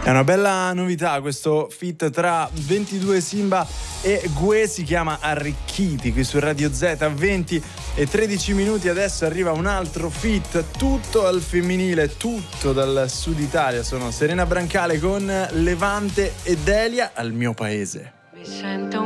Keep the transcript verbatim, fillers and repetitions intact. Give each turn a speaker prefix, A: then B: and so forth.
A: È una bella novità questo feat tra ventidue Simba e Gue, si chiama Arricchiti, qui su Radio Z. venti e tredici minuti, adesso arriva un altro feat, tutto al femminile, tutto dal sud Italia. Sono Serena Brancale con Levante e Delia, Al mio paese.
B: Mi sento